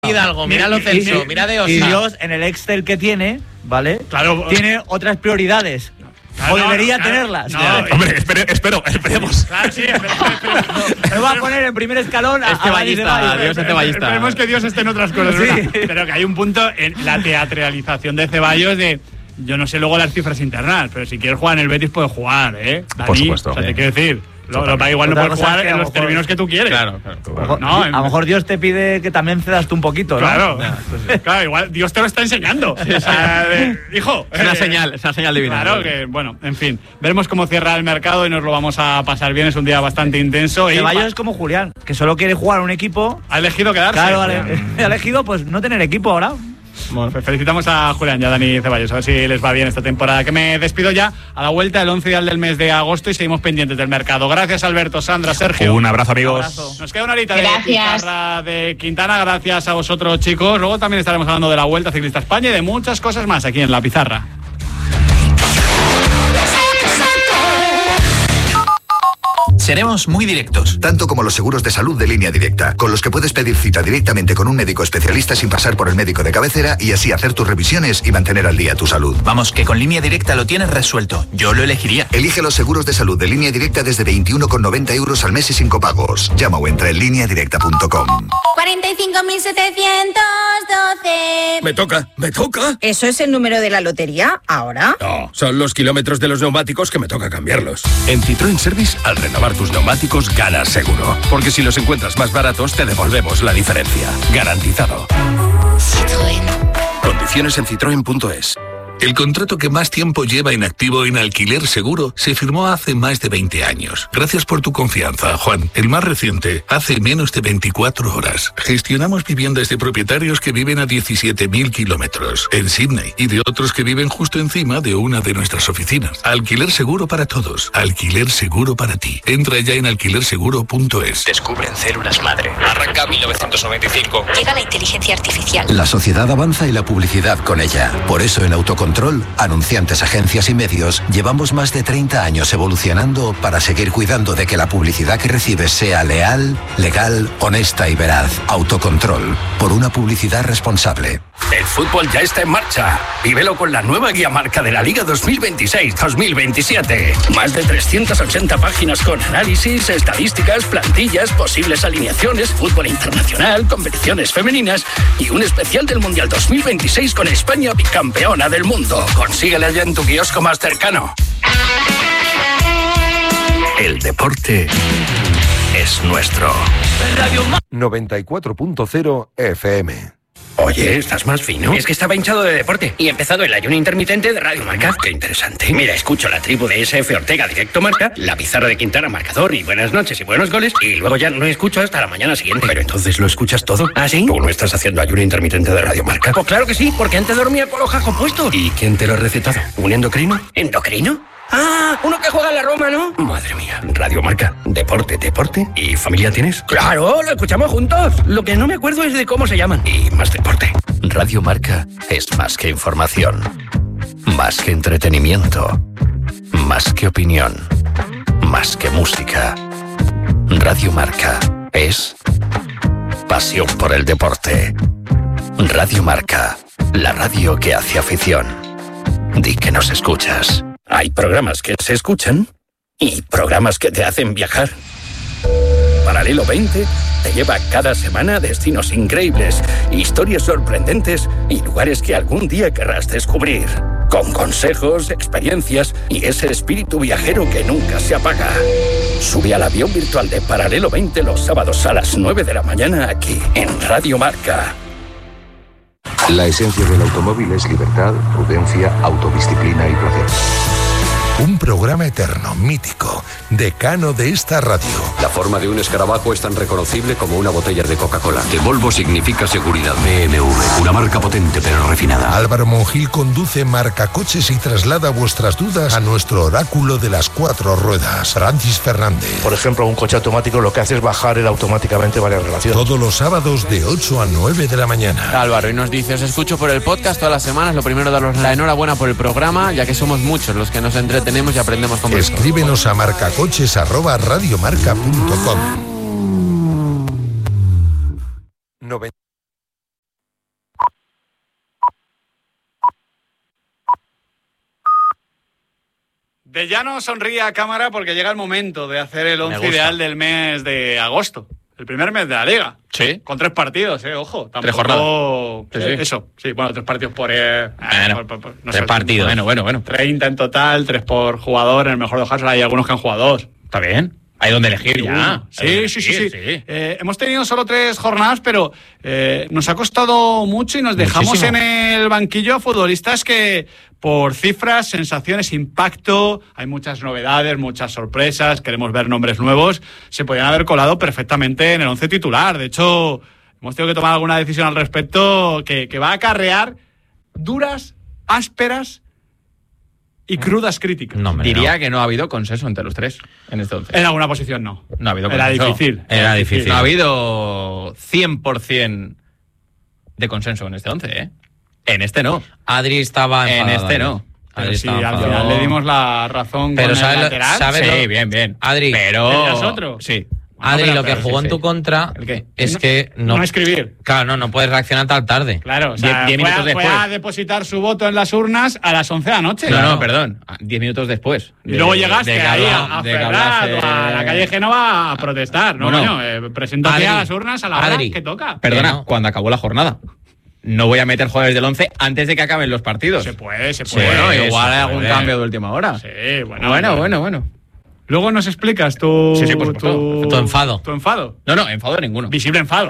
Hidalgo, míralo Celso, mira de Osa. Y Dios, en el Excel que tiene, ¿vale? Claro. Tiene otras prioridades. O debería tenerlas. No, hombre, esperemos. Claro, sí, Me va a poner en primer escalón a Ceballista, Dios es Ceballista. Esperemos que Dios esté en otras cosas, Sí. pero que hay un punto en la teatralización de Ceballos de... Yo no sé luego las cifras internas, pero si quieres jugar en el Betis puedes jugar, ¿eh? Dani, Por supuesto. O sea, te quiero decir, igual no Otra puedes cosa jugar es que en a lo los mejor- términos que tú quieres. Claro. No, a lo mejor Dios te pide que también cedas tú un poquito, ¿no? Claro, claro, igual Dios te lo está enseñando. O sea, hijo. Es una señal divina. Claro que, bueno, en fin, veremos cómo cierra el mercado y nos lo vamos a pasar bien. Es un día bastante intenso. Ceballos es como Julián, que solo quiere jugar a un equipo. Ha elegido quedarse. Claro, ha elegido pues no tener equipo ahora. Bueno, pues felicitamos a Julián y a Dani Ceballos, a ver si les va bien esta temporada. Que me despido ya a la vuelta el 11 del mes de agosto y seguimos pendientes del mercado. Gracias, Alberto, Sandra, Sergio. Un abrazo, amigos. Nos queda una horita Gracias. de pizarra de Quintana. Gracias a vosotros, chicos. Luego también estaremos hablando de la Vuelta Ciclista a España y de muchas cosas más aquí en La Pizarra. Seremos muy directos. Tanto como los seguros de salud de Línea Directa, con los que puedes pedir cita directamente con un médico especialista sin pasar por el médico de cabecera y así hacer tus revisiones y mantener al día tu salud. Vamos, que con Línea Directa lo tienes resuelto. Yo lo elegiría. Elige los seguros de salud de Línea Directa desde 21,90 € al mes y sin copagos. Llama o entra en lineadirecta.com. 45.712. Me toca. ¿Eso es el número de la lotería ahora? No, son los kilómetros de los neumáticos que me toca cambiarlos. En Citroën Service, al renovar tus neumáticos, ganas seguro. Porque si los encuentras más baratos, te devolvemos la diferencia. Garantizado. Citroën. Condiciones en citroen.es. El contrato que más tiempo lleva en activo en Alquiler Seguro se firmó hace más de 20 años. Gracias por tu confianza, Juan. El más reciente, hace menos de 24 horas. Gestionamos viviendas de propietarios que viven a 17.000 kilómetros en Sydney y de otros que viven justo encima de una de nuestras oficinas. Alquiler Seguro para todos. Alquiler Seguro para ti. Entra ya en alquilerseguro.es. Descubren células madre. Arranca 1995. Llega la inteligencia artificial. La sociedad avanza y la publicidad con ella. Por eso en Autocontrol, anunciantes, agencias y medios, llevamos más de 30 años evolucionando para seguir cuidando de que la publicidad que recibes sea leal, legal, honesta y veraz. Autocontrol, por una publicidad responsable. El fútbol ya está en marcha. Vívelo con la nueva guía marca de la Liga 2026-2027. Más de 380 páginas con análisis, estadísticas, plantillas, posibles alineaciones, fútbol internacional, competiciones femeninas y un especial del Mundial 2026 con España bicampeona del mundo. Consíguela ya en tu kiosco más cercano. El deporte es nuestro. 94.0 FM. Oye, ¿estás más fino? Es que estaba hinchado de deporte y he empezado el ayuno intermitente de Radio Marca. Qué interesante. Mira, escucho la tribu de SF Ortega Directo Marca, la pizarra de Quintana Marcador y buenas noches y buenos goles y luego ya no escucho hasta la mañana siguiente. Pero entonces lo escuchas todo. ¿Ah, sí? ¿Tú no estás haciendo ayuno intermitente de Radio Marca? Pues claro que sí, porque antes dormía con los jajos puestos. ¿Y quién te lo ha recetado? ¿Un endocrino? ¿Endocrino? Ah, uno que juega en la Roma, ¿no? Madre mía, Radio Marca, deporte y familia tienes. Claro, lo escuchamos juntos. Lo que no me acuerdo es de cómo se llaman. Y más deporte. Radio Marca es más que información, más que entretenimiento, más que opinión, más que música. Radio Marca es pasión por el deporte. Radio Marca, la radio que hace afición. Di que nos escuchas. Hay programas que se escuchan y programas que te hacen viajar. Paralelo 20 te lleva cada semana a destinos increíbles, historias sorprendentes y lugares que algún día querrás descubrir. Con consejos, experiencias y ese espíritu viajero que nunca se apaga. Sube al avión virtual de Paralelo 20 los sábados a las 9 de la mañana aquí en Radio Marca. La esencia del automóvil es libertad, prudencia, autodisciplina y placer. Un programa eterno, mítico, decano de esta radio. La forma de un escarabajo es tan reconocible como una botella de Coca-Cola. De Volvo significa seguridad. BMW, una marca potente pero refinada. Álvaro Monjil conduce Marcacoches y traslada vuestras dudas a nuestro oráculo de las 4 ruedas, Francis Fernández. Por ejemplo, un coche automático lo que hace es bajar él automáticamente varias relaciones. Todos los sábados de 8 a 9 de la mañana. Álvaro, y nos dice, os escucho por el podcast todas las semanas. Lo primero, daros la enhorabuena por el programa, ya que somos muchos los que nos entretenemos y aprendemos con vosotros. Escríbenos a marcacoches@radiomarca.com. De Llano sonríe a cámara porque llega el momento de hacer el 11 ideal del mes de agosto. El primer mes de la Liga. Sí. Con 3 partidos, ojo. Tampoco... 3 jornadas. Sí. Eso, sí. Bueno, 3 partidos por... no 3 partidos. Bueno. 30 en total, 3 por jugador. En el mejor de los casos hay algunos que han jugado 2. Está bien. Hay donde elegir ya. Sí. Hemos tenido solo 3 jornadas, pero nos ha costado mucho y nos dejamos en el banquillo a futbolistas que, por cifras, sensaciones, impacto, hay muchas novedades, muchas sorpresas, queremos ver nombres nuevos, se podían haber colado perfectamente en el 11 titular. De hecho, hemos tenido que tomar alguna decisión al respecto que va a acarrear duras, ásperas y crudas críticas. Diría que no ha habido consenso entre los 3 en este 11. En alguna posición no. No ha habido consenso. Era difícil. No ha habido 100% de consenso en este 11, En este no. Adri estaba enfadado. En este no. Pero sí, al final le dimos la razón con el lateral. ¿Sabes bien. Adri, ¿Tenías otro? Sí. Adri, lo que jugó en tu contra es que no escribir. Claro, no puedes reaccionar tan tarde. Claro, o sea, 10 minutos después. Fue a depositar su voto en las urnas a las 11 de la noche. No, perdón. 10 minutos después. Y luego llegaste ahí a Ferraz o a la calle Génova a protestar. Preséntate a las urnas a la hora que toca. Perdona, cuando acabó la jornada. No voy a meter jugadores del 11 antes de que acaben los partidos. Se puede. Bueno, igual hay algún cambio de última hora. Sí, bueno. Luego nos explicas tu enfado. Tu enfado. No, enfado ninguno. Visible enfado.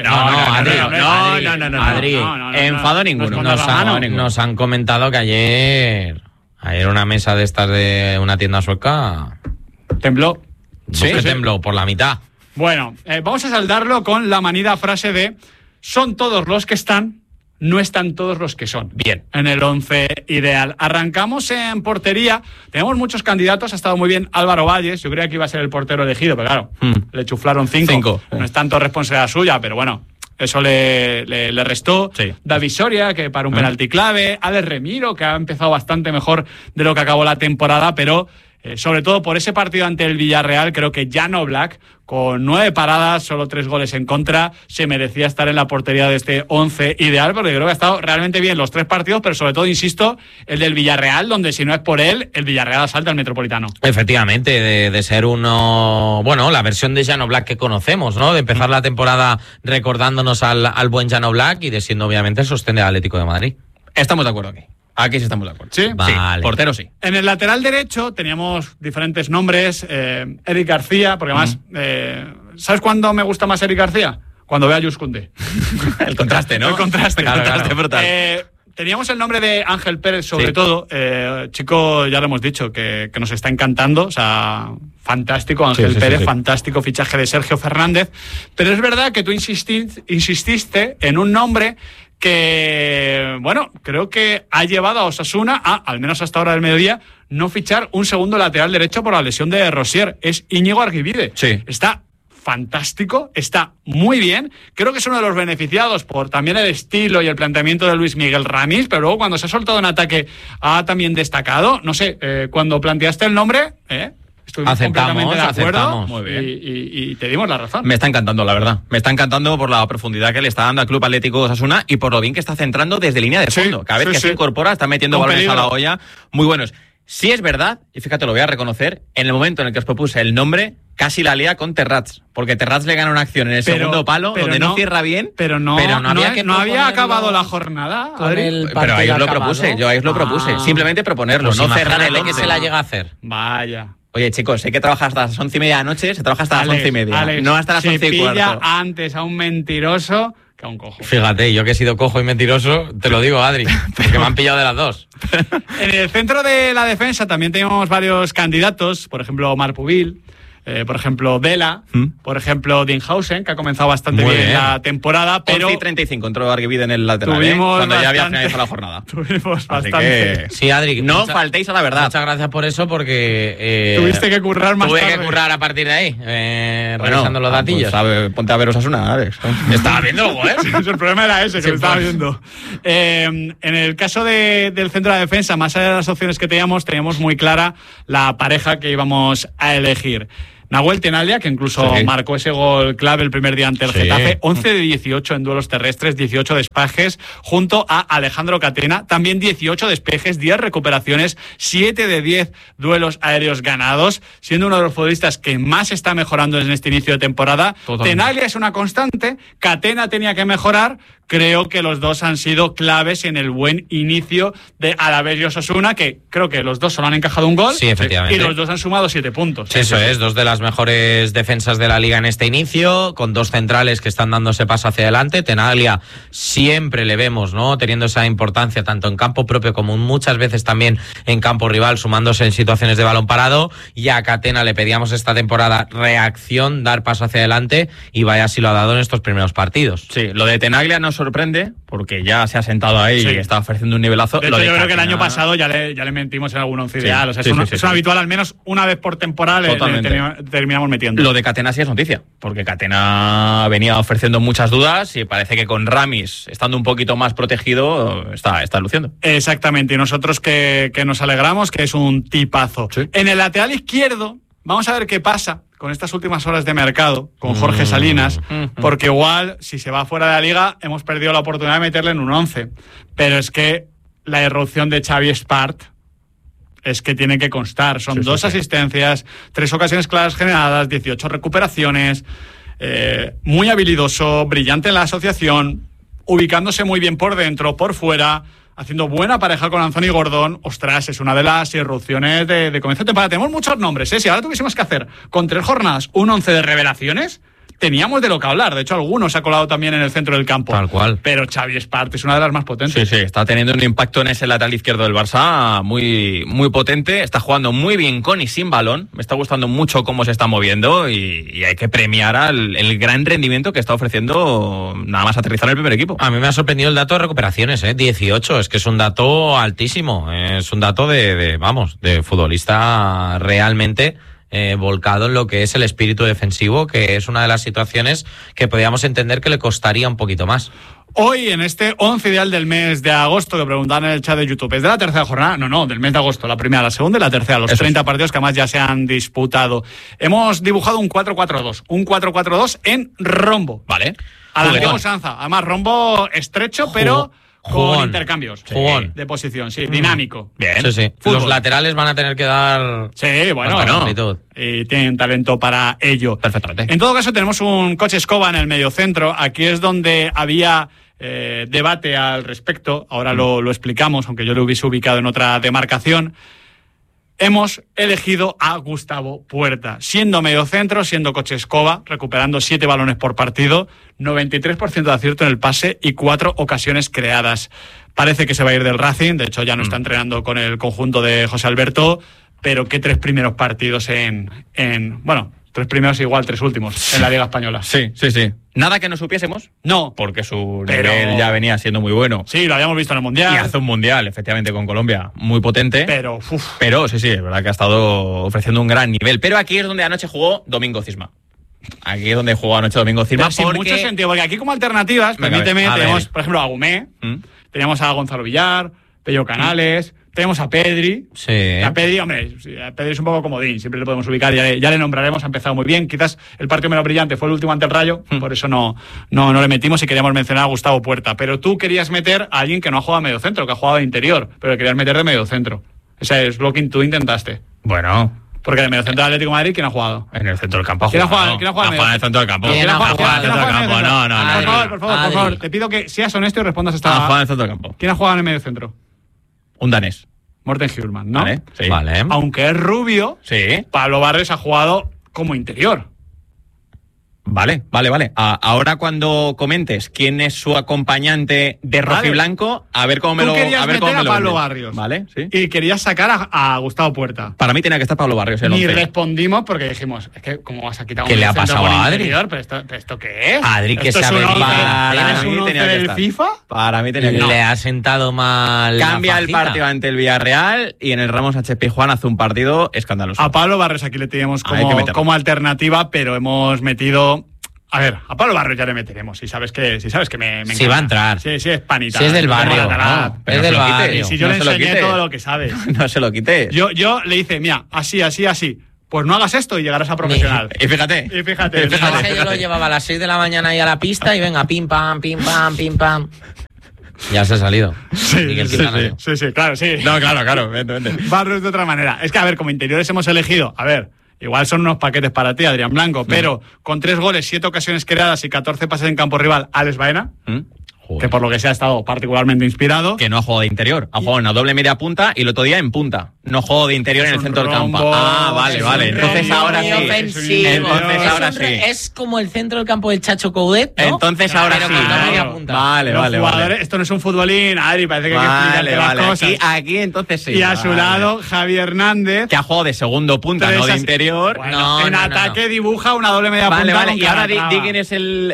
Adri, enfado ninguno. Nos han comentado que ayer una mesa de estas de una tienda sueca tembló. Sí, tembló por la mitad. Bueno, vamos a saldarlo con la manida frase de: son todos los que están, no están todos los que son. Bien. En el 11 ideal. Arrancamos en portería. Tenemos muchos candidatos. Ha estado muy bien Álvaro Valles. Yo creía que iba a ser el portero elegido, pero claro, le chuflaron 5. No es tanto responsabilidad suya, pero bueno, eso le restó. Sí. David Soria, que para un penalti clave. Alex Remiro, que ha empezado bastante mejor de lo que acabó la temporada, pero sobre todo por ese partido ante el Villarreal, creo que Jan Oblak, con 9 paradas, solo 3 goles en contra, se merecía estar en la portería de este 11 ideal, porque creo que ha estado realmente bien los 3 partidos, pero sobre todo, insisto, el del Villarreal, donde si no es por él, el Villarreal asalta al Metropolitano. Efectivamente, de ser uno, la versión de Jan Oblak que conocemos, ¿no? De empezar la temporada recordándonos al buen Jan Oblak y de siendo obviamente el sostén del Atlético de Madrid. Estamos de acuerdo aquí. Aquí sí estamos de acuerdo. ¿Sí? Vale. Portero sí. En el lateral derecho teníamos diferentes nombres. Eric García, porque además, ¿sabes cuándo me gusta más Eric García? Cuando veo a Jules Koundé. El contraste, ¿no? El contraste. Claro. Brutal. Teníamos el nombre de Ángel Pérez, sobre todo. Chico, ya lo hemos dicho, que nos está encantando. O sea, fantástico, Ángel Pérez, fantástico fichaje de Sergio Fernández. Pero es verdad que tú insististe en un nombre que, creo que ha llevado a Osasuna al menos hasta ahora del mediodía, no fichar un segundo lateral derecho por la lesión de Rosier. Es Íñigo Arguibide. Sí. Está fantástico, está muy bien. Creo que es uno de los beneficiados por también el estilo y el planteamiento de Luis Miguel Ramis, pero luego cuando se ha soltado en ataque ha también destacado. No sé, cuando planteaste el nombre, estuvimos completamente de acuerdo. Muy bien. Y te dimos la razón. Me está encantando, la verdad. Me está encantando por la profundidad que le está dando al Club Atlético Osasuna y por lo bien que está centrando desde línea de fondo. Cada vez que se incorpora está metiendo balones a la olla muy buenos. Sí es verdad, y fíjate, lo voy a reconocer, en el momento en el que os propuse el nombre, casi la lía con Terrats, porque Terrats le gana una acción en el segundo palo, donde no cierra bien, pero no había acabado la jornada. Pero ahí os lo propuse, simplemente proponerlo, no cerrar el 11. que se la llega a hacer. Vaya. Oye, chicos, sé que trabajas hasta las 11:30 de la noche, se trabaja hasta las 11:30, Alex, no hasta las 11:15. Se pilla antes a un mentiroso que a un cojo. Fíjate, yo que he sido cojo y mentiroso, te lo digo, Adri, porque me han pillado de las dos. En el centro de la defensa también tenemos varios candidatos, por ejemplo, Omar Pubil, por ejemplo, Vela, por ejemplo, Dinhausen, que ha comenzado bastante bien la temporada, pero... 11:35 entró Arguibide en el lateral, cuando ya había finalizado la jornada. Tuvimos bastante. Sí, Adri, no faltéis a la verdad. Muchas gracias por eso, porque... Tuviste que currar más tarde. Tuve que currar a partir de ahí, revisando los datillos. Pues, ponte a ver Osasuna, Alex. Estaba viendo, El problema era ese, que lo estaba viendo. En el caso del centro de la defensa, más allá de las opciones que teníamos muy clara la pareja que íbamos a elegir. Nahuel Tenaglia, que incluso marcó ese gol clave el primer día ante el Getafe, 11 de 18 en duelos terrestres, 18 despejes, junto a Alejandro Catena, también 18 despejes, 10 recuperaciones, 7 de 10 duelos aéreos ganados, siendo uno de los futbolistas que más está mejorando en este inicio de temporada. Totalmente. Tenaglia es una constante, Catena tenía que mejorar. Creo que los dos han sido claves en el buen inicio de Alavés y Osasuna, que creo que los dos solo han encajado un gol. Sí, efectivamente. Y los dos han sumado 7 puntos. Eso es, dos de las mejores defensas de la liga en este inicio, con dos centrales que están dándose paso hacia adelante. Tenaglia siempre le vemos, ¿no?, teniendo esa importancia tanto en campo propio como muchas veces también en campo rival, sumándose en situaciones de balón parado. Y a Catena le pedíamos esta temporada reacción, dar paso hacia adelante, y vaya si lo ha dado en estos primeros partidos. Sí, lo de Tenaglia nos sorprende porque ya se ha sentado ahí y está ofreciendo un nivelazo. De hecho, yo creo que el año pasado ya le mentimos en algún once ideal. O sea, es un habitual, al menos una vez por temporada le terminamos metiendo. Lo de Catena sí es noticia, porque Catena venía ofreciendo muchas dudas y parece que con Ramis, estando un poquito más protegido, está luciendo. Exactamente, y nosotros que nos alegramos, que es un tipazo. Sí. En el lateral izquierdo, vamos a ver qué pasa con estas últimas horas de mercado, con Jorge Salinas, porque igual, si se va fuera de la liga, hemos perdido la oportunidad de meterle en un 11. Pero es que la irrupción de Xavi Espart es que tiene que constar. Son 2 asistencias, 3 ocasiones claras generadas, 18 recuperaciones, muy habilidoso, brillante en la asociación, ubicándose muy bien por dentro, por fuera, haciendo buena pareja con Anthony Gordon. Ostras, es una de las irrupciones de comienzo de temporada. Tenemos muchos nombres, ¿eh? Si ahora tuviésemos que hacer con 3 jornadas un 11 de revelaciones, teníamos de lo que hablar. De hecho, algunos se ha colado también en el centro del campo. Tal cual. Pero Xavi Espart es una de las más potentes. Sí, está teniendo un impacto en ese lateral izquierdo del Barça muy, muy potente. Está jugando muy bien con y sin balón. Me está gustando mucho cómo se está moviendo y hay que premiar el gran rendimiento que está ofreciendo nada más aterrizar en el primer equipo. A mí me ha sorprendido el dato de recuperaciones, 18. Es que es un dato altísimo. Es un dato de futbolista realmente volcado en lo que es el espíritu defensivo, que es una de las situaciones que podríamos entender que le costaría un poquito más. Hoy, en este 11 ideal del mes de agosto, que preguntaban en el chat de YouTube, ¿es de la tercera jornada? No, del mes de agosto, la primera, la segunda y la tercera, los 30 partidos que además ya se han disputado. Hemos dibujado un 4-4-2, un 4-4-2 en rombo. Vale. A la antigua usanza, además rombo estrecho, pero con intercambios de posición, dinámico. Bien. Sí. Los laterales van a tener que dar... Sí, bueno. Y tienen talento para ello. Perfectamente. En todo caso, tenemos un coche escoba en el mediocentro. Aquí es donde había debate al respecto. Ahora lo explicamos, aunque yo lo hubiese ubicado en otra demarcación. Hemos elegido a Gustavo Puerta, siendo mediocentro, siendo coche escoba, recuperando 7 balones por partido, 93% de acierto en el pase y 4 ocasiones creadas. Parece que se va a ir del Racing, de hecho ya no está entrenando con el conjunto de José Alberto, pero qué 3 primeros partidos bueno, 3 primeros igual 3 últimos en la Liga Española. Sí. Nada que no supiésemos. No. Porque su nivel ya venía siendo muy bueno. Sí, lo habíamos visto en el Mundial. Y hace un Mundial, efectivamente, con Colombia, muy potente. Pero sí, es verdad que ha estado ofreciendo un gran nivel. Pero aquí es donde anoche jugó Domingo Cisma. Aquí es donde jugó anoche Domingo Cisma. Sin mucho sentido, porque aquí como alternativas, permíteme, tenemos, por ejemplo, a Gumé, teníamos a Gonzalo Villar, Pello Canales... Tenemos a Pedri. Sí. A Pedri, hombre, a Pedri es un poco comodín, siempre le podemos ubicar, ya le nombraremos, ha empezado muy bien. Quizás el partido menos brillante fue el último ante el Rayo, por eso no le metimos y queríamos mencionar a Gustavo Puerta. Pero tú querías meter a alguien que no ha jugado a medio centro, que ha jugado de interior, pero querías meter de medio centro. Ese es lo que tú intentaste. Bueno. Porque en el medio centro del Atlético de Madrid, ¿quién ha jugado? En el centro del campo. ¿Quién ha jugado en el centro del campo? ¿Quién ha jugado en el centro del campo? No. Por favor, te pido que seas honesto y respondas esta... Ha jugado en el centro del campo. ¿Quién ha jugado en el medio centro? Un danés. Morten Hjulman, ¿no? Vale, sí. Vale. Aunque es rubio, Pablo Barrios ha jugado como interior. Vale. Ahora cuando comentes quién es su acompañante de rojo y blanco, a ver cómo me lo vendes. Tú querías meter a Pablo Barrios. Vale, sí. Y querías sacar a Gustavo Puerta. Para mí tenía que estar Pablo Barrios. Ni respondimos porque dijimos, es que ¿cómo vas a quitar un ¿Qué le ha pasado a Adri? Interior? ¿Pero esto qué es? Adri, que se ha venido. ¿Tienes un 11 del FIFA? Para mí tenía que estar. Le ha sentado mal. Cambia el partido ante el Villarreal y en el Ramos HP Juan hace un partido escandaloso. A Pablo Barrios aquí le teníamos como alternativa, pero hemos metido... A ver, a Pablo Barrios ya le meteremos. Si sabes que me encanta. Sí, va a entrar. Sí, es panita. Sí, es del barrio. No, es del barrio. Y si yo le enseñé todo lo que sabes. No se lo quité. Yo le hice, mira, así. pues no hagas esto y llegarás a profesional. Y fíjate. Yo lo llevaba a las 6 de la mañana ahí a la pista y venga, pim, pam, pim, pam, pim, pam. Ya se ha salido. Sí, claro, sí. No, claro, evidentemente. Barrios de otra manera. Es que, a ver, como interiores hemos elegido, igual son unos paquetes para ti, Adrián Blanco, pero con 3 goles, 7 ocasiones creadas y 14 pases en campo rival, Alex Baena, que por lo que sea ha estado particularmente inspirado. Que no ha jugado de interior, ha jugado en una doble media punta y el otro día en punta. No jugó de interior en el centro del campo. Vale. Entonces ahora sí. Es como el centro del campo del Chacho Coudet, ¿no? Entonces ahora sí. Vale. Esto no es un futbolín, Adri, parece que hay que explicarte las cosas. Aquí entonces sí. Y a su lado, Javi Hernández. Que ha jugado de segundo punta, no de interior. Bueno, en ataque dibuja una doble media punta. Vale, y ahora di quién es el...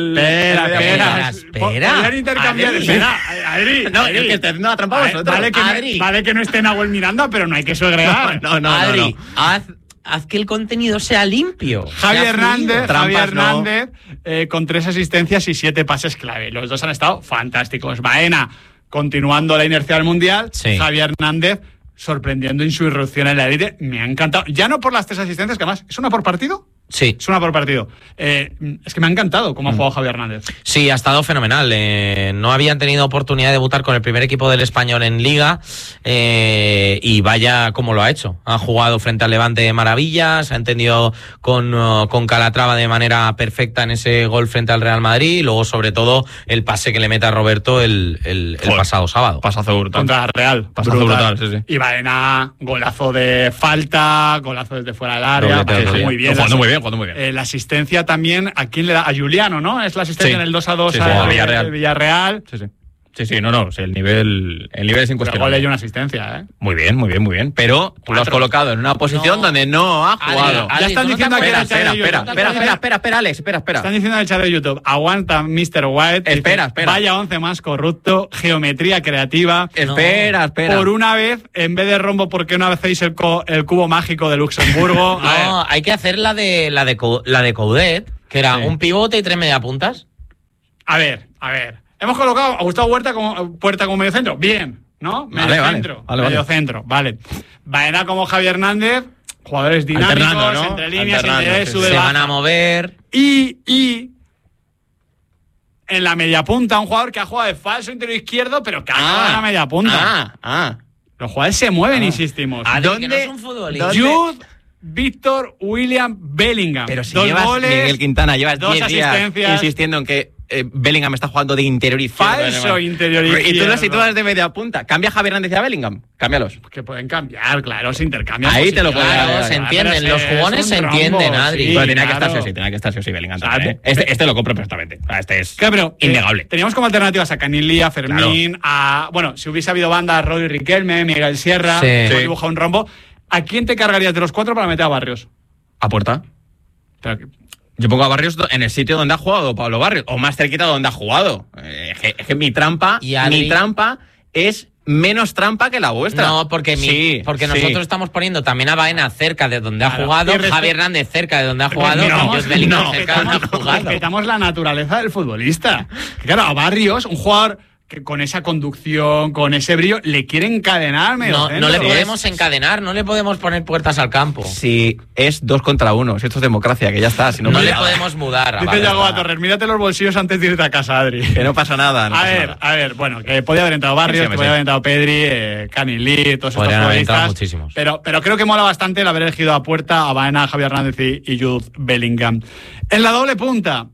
Espera. Podrían intercambiar. Espera, Adri. No, es que esté haciendo la trampa vosotros. Vale que no esté Nahuel Miranda, pero no hay que segregar. No. Adri, haz que el contenido sea limpio. Javi Hernández con 3 asistencias y 7 pases clave. Los dos han estado fantásticos. Baena continuando la inercia del Mundial. Sí. Javi Hernández sorprendiendo en su irrupción en la élite. Me ha encantado. Ya no por las 3 asistencias, que además es una por partido. Sí. Es una por partido. Es que me ha encantado cómo ha jugado Javi Hernández. Sí, ha estado fenomenal. No habían tenido oportunidad de debutar con el primer equipo del Español en Liga y vaya cómo lo ha hecho. Ha jugado frente al Levante de maravillas, ha entendido con Calatrava de manera perfecta en ese gol frente al Real Madrid y luego sobre todo el pase que le mete a Roberto el pasado sábado. Pasazo brutal. Contra Real. Pasazo brutal, sí. Y Baena, golazo de falta, golazo desde fuera del área. Muy bien. Jugando muy bien. La asistencia también, ¿a quién le da? A Juliano, ¿no? Es la asistencia en el 2-2 al Villarreal. Sí, no, el nivel es incuestionable. Luego le dio una asistencia, Muy bien. Pero tú lo has colocado en una posición donde no ha jugado. Ya están diciendo aquí en el chat de YouTube. Espera, Alex. Están diciendo en el chat de YouTube, aguanta Mr. White. Espera. Vaya 11 más corrupto, geometría creativa. Espera. Por una vez, en vez de rombo, ¿por qué no hacéis el cubo mágico de Luxemburgo? No, hay que hacer la de Coudet, que era un pivote y 3 mediapuntas. A ver. Hemos colocado a Gustavo Puerta como medio centro. Bien, ¿no? Medio centro. Vale. Baena como Javi Hernández. Jugadores dinámicos, ¿no? Entre líneas, sube, se baja. van a mover. Y en la media punta, un jugador que ha jugado de falso interior izquierdo, pero que ha jugado en la media punta. Los jugadores se mueven, insistimos. ¿Dónde? No es un futbolista. Jude Víctor William Bellingham. Pero si 2 llevas, goles, Miguel Quintana, llevas 2 10 días insistiendo en que Bellingham está jugando de interior izquierdo. Falso interior izquierdo. Y tú lo sitúas de media punta. ¿Cambia Javi Hernández a Bellingham? Cámbialos. Que pueden cambiar, claro, se intercambian. Ahí te lo pueden Claro, se entienden. Los jugones se entienden, Adri. Pero tenía que estar sí Bellingham también, Este lo compro perfectamente. Este es innegable. Teníamos como alternativas a Canilli, a Fermín, si hubiese habido banda, Rodri Riquelme, Miguel Sierra, dibuja un rombo. ¿A quién te cargarías de los 4 para meter a Barrios? A Puerta. Yo pongo a Barrios en el sitio donde ha jugado Pablo Barrios, o más cerquita de donde ha jugado. Es que mi trampa es menos trampa que la vuestra. No, porque nosotros estamos poniendo también a Baena cerca de donde ha jugado, Javi Hernández cerca de donde ha jugado, respetamos la naturaleza del futbolista. Claro, a Barrios, un jugador que con esa conducción, con ese brillo, le quiere encadenar. No le podemos encadenar, no le podemos poner puertas al campo. Si es 2 contra 1, si esto es democracia, que ya está. Si no le podemos mudar. Dice Yago a Torres, mírate los bolsillos antes de irte a casa, Adri. Que no pasa nada. A ver, bueno, que podía haber entrado Barrios, que podía haber entrado Pedri, Canilli, todos estos futbolistas. Muchísimos. Pero creo que mola bastante el haber elegido a Puerta, a Baena, a Javi Hernández y Jude Bellingham. En la doble punta,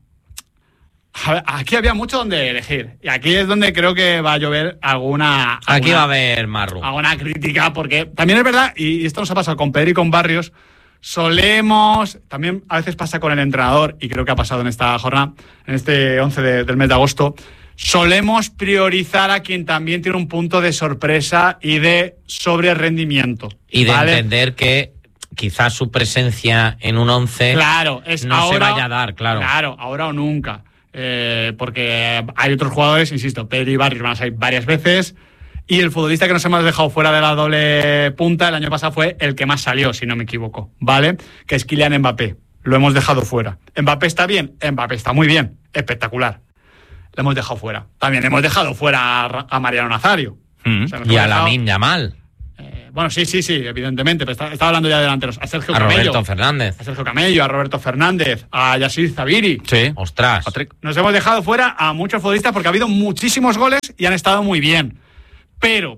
aquí había mucho donde elegir. Y aquí es donde creo que va a llover alguna va a haber marro. Alguna crítica, porque también es verdad, y esto nos ha pasado con Pedri y con Barrios, también a veces pasa con el entrenador, y creo que ha pasado en esta jornada, en este 11 del mes de agosto, solemos priorizar a quien también tiene un punto de sorpresa y de sobre rendimiento. Y de entender que quizás su presencia en un 11 se vaya a dar, Claro, ahora o nunca. Porque hay otros jugadores, insisto, Pedri y Barrios van a salir varias veces, y el futbolista que nos hemos dejado fuera de la doble punta el año pasado fue el que más salió, si no me equivoco, ¿vale? Que es Kylian Mbappé. Lo hemos dejado fuera. ¿Mbappé está bien? Mbappé está muy bien, espectacular. Lo hemos dejado fuera. También hemos dejado fuera a Mariano Nazario. Y a Lamine Yamal. Bueno, sí, evidentemente, pero estaba hablando ya de delanteros. A Sergio a Camello. Roberto Fernández. A Sergio Camello, a Roberto Fernández, a Yassir Zabiri. Sí. Ostras. Nos hemos dejado fuera a muchos futbolistas porque ha habido muchísimos goles y han estado muy bien. Pero,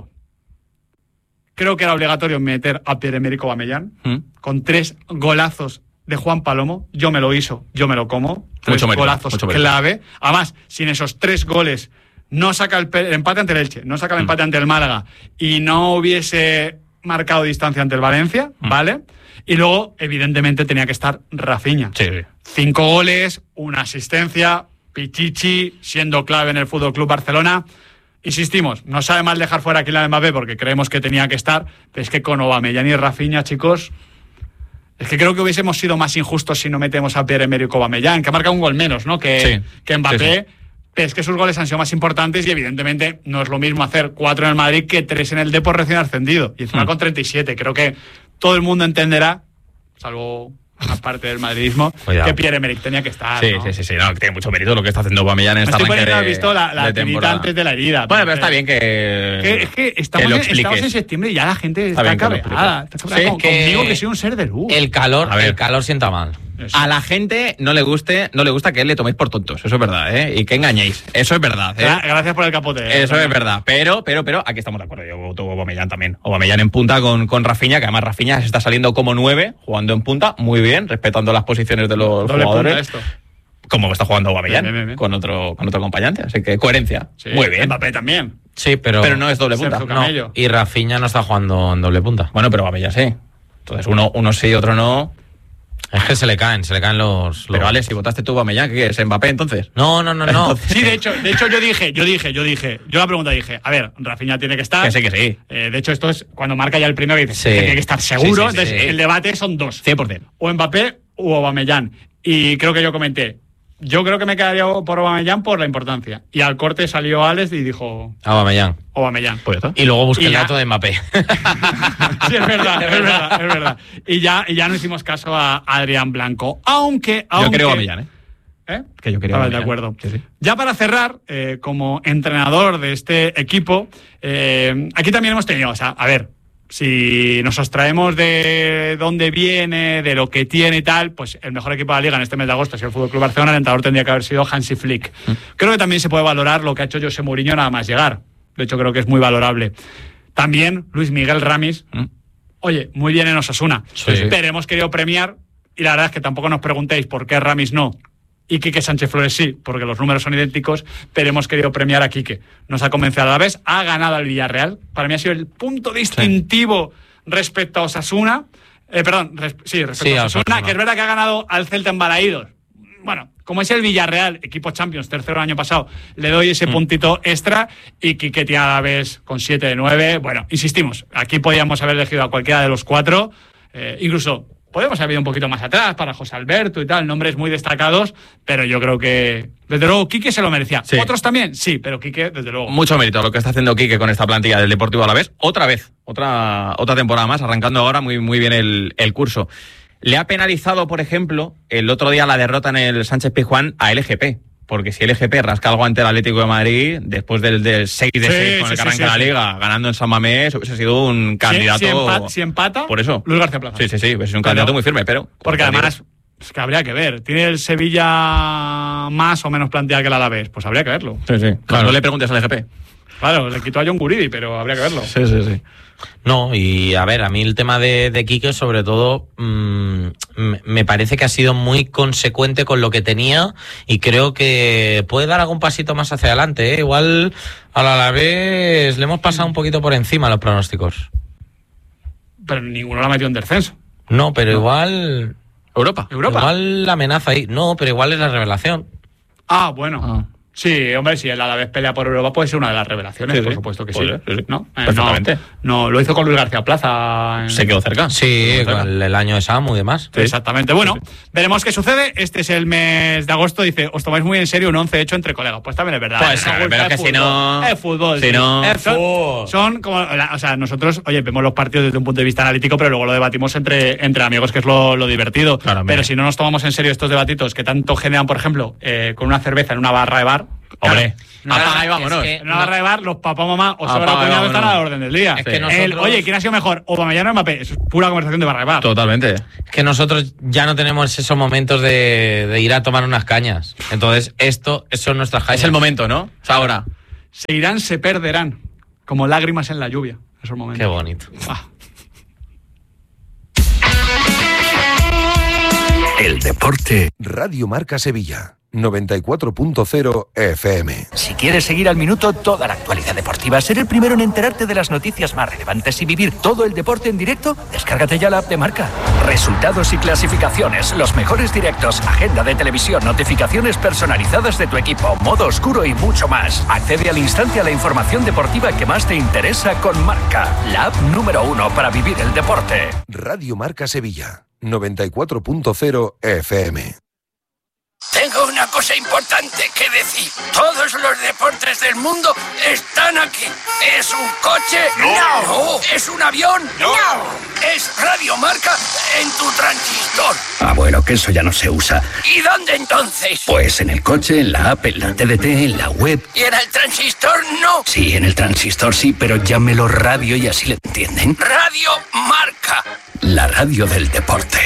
creo que era obligatorio meter a Pierre-Emerick Aubameyang con 3 golazos de Juan Palomo. Yo me lo como. 3 golazos clave. Además, sin esos 3 goles no saca el empate ante el Elche, no saca el empate ante el Málaga y no hubiese marcado distancia ante el Valencia, ¿vale? Y luego, evidentemente, tenía que estar Rafinha. Sí. 5 goles, 1 asistencia, Pichichi siendo clave en el FC Barcelona. Insistimos, no sabe mal dejar fuera a Kylian Mbappé porque creemos que tenía que estar, pero es que con Aubameyang y Rafinha, chicos, es que creo que hubiésemos sido más injustos si no metemos a Pierre-Emerick Aubameyang, que ha marcado un gol menos, ¿no? que Mbappé. Sí. Es que sus goles han sido más importantes y evidentemente no es lo mismo hacer 4 en el Madrid que 3 en el Depor recién ascendido. Y encima con 37. Creo que todo el mundo entenderá, salvo una parte del madridismo, que Pierre-Emerick tenía que estar. Sí, ¿no? Sí, no, que tiene mucho mérito lo que está haciendo Aubameyang en esta arranque de temporada. Visto la tirita antes de la herida. Bueno, pero está bien que estamos en septiembre y ya la gente está cabreada. Conmigo que soy un ser de luz. El calor sienta mal. Eso. A la gente no le gusta que le toméis por tontos, eso es verdad, ¿eh? Y que engañéis, eso es verdad, ¿eh? Gracias por el capote. Eso es verdad, pero aquí estamos de acuerdo, yo voto Aubameyang también. Aubameyang en punta con Rafinha, que además Rafinha se está saliendo como 9, jugando en punta, muy bien, respetando las posiciones de los jugadores. Como está jugando Aubameyang, bien. Con otro acompañante, así que coherencia, muy bien. Mbappé también. Sí, pero no es doble punta. No, y Rafinha no está jugando en doble punta. Bueno, pero Aubameyang sí. Entonces uno sí, otro no. Es que se le caen los... Pero Alex, si votaste tú Aubameyang, ¿qué es? ¿Mbappé entonces? No. Entonces... Sí, de hecho yo dije, yo la pregunta dije, a ver, Rafinha tiene que estar. Que sí. De hecho, esto es cuando marca ya el primero que dice que tiene que estar seguro. Sí. Entonces, el debate son 2. 100%. O Mbappé o Aubameyang. Y creo que yo comenté, yo creo que me quedaría por Aubameyang por la importancia. Y al corte salió Alex y dijo... Aubameyang. Pues y luego busqué el dato de Mbappé. Sí, es verdad. Y ya no hicimos caso a Adrián Blanco. Aunque yo creo Aubameyang, Que yo quería. De acuerdo. Sí. Ya para cerrar, como entrenador de este equipo, aquí también hemos tenido, a ver, si nos abstraemos de dónde viene, de lo que tiene y tal, pues el mejor equipo de la Liga en este mes de agosto ha sido el FC Barcelona. El entrenador tendría que haber sido Hansi Flick. Creo que también se puede valorar lo que ha hecho José Mourinho nada más llegar. De hecho, creo que es muy valorable. También Luis Miguel Ramis. Oye, muy bien en Osasuna. Sí. Pero hemos querido premiar, y la verdad es que tampoco nos preguntéis por qué Ramis no y Quique Sánchez Flores sí, porque los números son idénticos, pero hemos querido premiar a Quique. Nos ha convencido a la vez, ha ganado al Villarreal. Para mí ha sido el punto distintivo respecto a Osasuna. Respecto a Osasuna, que es verdad que ha ganado al Celta en Balaídos. Bueno, como es el Villarreal, equipo Champions, tercero el año pasado, le doy ese puntito extra, y Quique tiene a la vez con 7 de 9. Bueno, insistimos, aquí podíamos haber elegido a cualquiera de los 4, incluso podemos haber ido un poquito más atrás para José Alberto y tal, nombres muy destacados, pero yo creo que, desde luego, Quique se lo merecía. Sí. ¿Otros también? Sí, pero Quique, desde luego. Mucho mérito lo que está haciendo Quique con esta plantilla del Deportivo Alavés. Otra temporada más, arrancando ahora muy bien el curso. Le ha penalizado, por ejemplo, el otro día la derrota en el Sánchez Pizjuán a LGP. Porque si LGP rasca algo ante el Atlético de Madrid, después del 6 de 6 con el que arranca la Liga, ganando en San Mamés, hubiese sido un candidato... Si empata, por eso. Luis García Plaza. Sí, es un candidato muy firme, pero... Porque además, es que habría que ver. ¿Tiene el Sevilla más o menos planteado que el Alavés? Pues habría que verlo. Sí. Claro. No le preguntes al LGP. Claro, le quitó a John Guridi, pero habría que verlo. Sí. No, y a ver, a mí el tema de Quique, sobre todo, me parece que ha sido muy consecuente con lo que tenía, y creo que puede dar algún pasito más hacia adelante, ¿eh? Igual al Alavés le hemos pasado un poquito por encima los pronósticos. Pero ninguno lo ha metido en descenso. No, pero igual... Europa. Igual la amenaza ahí. No, pero igual es la revelación. Ah, bueno. Sí, hombre, si el Alavés pelea por Europa puede ser una de las revelaciones, por supuesto que sí. ¿No? Perfectamente. No, lo hizo con Luis García Plaza. Se quedó cerca. Sí, con el año de Samu y demás. Sí. Exactamente. Bueno, veremos qué sucede. Este es el mes de agosto. Dice, os tomáis muy en serio un 11 hecho entre colegas. Pues también es verdad. Pues pero que si no... Es fútbol. Si no... Es fútbol. Son como... O sea, nosotros, vemos los partidos desde un punto de vista analítico, pero luego lo debatimos entre amigos, que es lo divertido. Claro, pero si no nos tomamos en serio estos debatitos que tanto generan, por ejemplo, con una cerveza en una barra de bar, Hombre, Claro, apaga y vámonos. es que En una barra de bar, los papá mamá o se van a Apaga y apuñalar están a la vámonos. orden del día. Es que nosotros- Oye, ¿quién ha sido mejor? Aubameyang o Mbappé. Eso es pura conversación de barra de bar. Totalmente. Es que nosotros ya no tenemos esos momentos de ir a tomar unas cañas. Entonces, son nuestras cañas. Es el momento, ¿no? O sea, ahora. Se irán, se perderán. Como lágrimas en la lluvia. Esos momentos. Qué bonito. El deporte. Radio Marca Sevilla, 94.0 FM. Si quieres seguir al minuto toda la actualidad deportiva, ser el primero en enterarte de las noticias más relevantes y vivir todo el deporte en directo, descárgate ya la app de Marca. Resultados y clasificaciones, los mejores directos, agenda de televisión, notificaciones personalizadas de tu equipo, modo oscuro y mucho más. Accede al instante a la información deportiva que más te interesa con Marca, la app número 1 para vivir el deporte. Radio Marca Sevilla, 94.0 FM. Tengo una cosa importante que decir. Todos los deportes del mundo están aquí. ¿Es un coche? No. ¿Es un avión? No. ¿Es Radio Marca en tu transistor? Ah, bueno, que eso ya no se usa. ¿Y dónde entonces? Pues en el coche, en la app, en la TDT, en la web. ¿Y en el transistor no? Sí, en el transistor sí, pero llámelo radio y así le entienden. Radio Marca. La radio del deporte.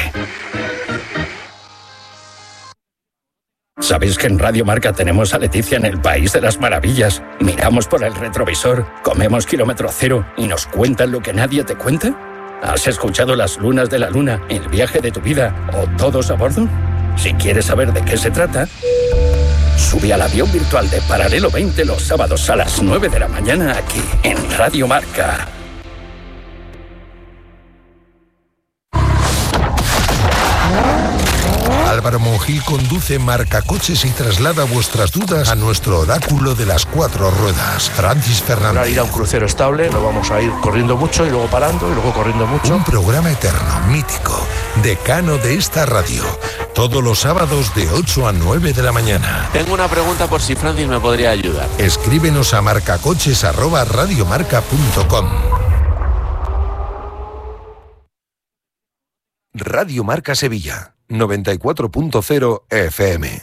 ¿Sabéis que en Radio Marca tenemos a Leticia en el País de las Maravillas? Miramos por el retrovisor, comemos kilómetro cero y nos cuentan lo que nadie te cuenta. ¿Has escuchado Las Lunas de la Luna, El viaje de tu vida o Todos a bordo? Si quieres saber de qué se trata, sube al avión virtual de Paralelo 20 los sábados a las 9 de la mañana aquí en Radio Marca. Álvaro Monjil conduce Marca Coches y traslada vuestras dudas a nuestro oráculo de las 4 ruedas, Francis Para Fernández. ir a un crucero estable, no vamos a ir corriendo mucho y luego parando y luego corriendo mucho. Un programa eterno, mítico, decano de esta radio. Todos los sábados de 8 a 9 de la mañana. Tengo una pregunta por si Francis me podría ayudar. Escríbenos a marcacoches@radiomarca.com. Radio Marca Sevilla, 94.0 FM.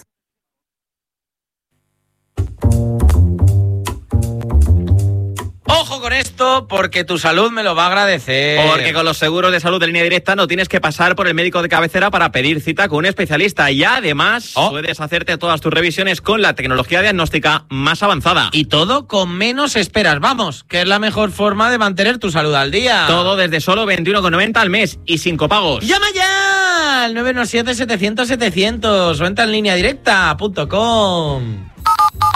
Ojo con esto, porque tu salud me lo va a agradecer. Porque con los seguros de salud de Línea Directa no tienes que pasar por el médico de cabecera para pedir cita con un especialista. Y además puedes hacerte todas tus revisiones con la tecnología diagnóstica más avanzada. Y todo con menos esperas. Vamos, que es la mejor forma de mantener tu salud al día. Todo desde solo 21,90 al mes y sin copagos. ¡Llama ya! Al 917-700-700. O entra en lineadirecta.com.